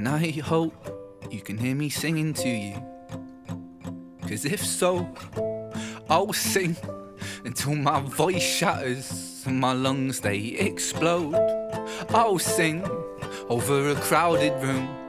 And I hope you can hear me singing to you. 'Cause if so, I'll sing until my voice shatters and my lungs they explode. I'll sing over a crowded room